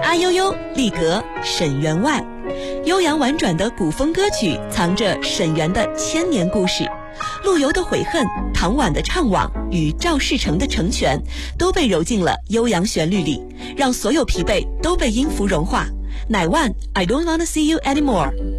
阿悠悠、力格、沈员外，悠扬婉转的古风歌曲藏着沈园的千年故事。陆游的悔恨，唐婉的怅惘与赵世成的成全，都被揉进了悠扬旋律里，让所有疲惫都被音符融化。乃万 I don't wanna see you anymore。